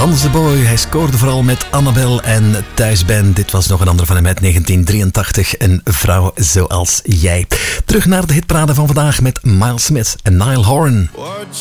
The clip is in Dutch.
Hans de Boy, hij scoorde vooral met Annabel en Thuis Ben. Dit was nog een andere van hem uit 1983, Een vrouw zoals jij. Terug naar de hitparade van vandaag met Miles Smith en Niall Horan. What